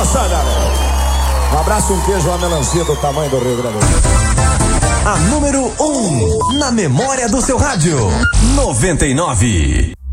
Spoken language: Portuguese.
Sandra. Um abraço, um queijo, uma melancia do tamanho do Rio Grande do Sul. A número 1 na memória do seu rádio. 99.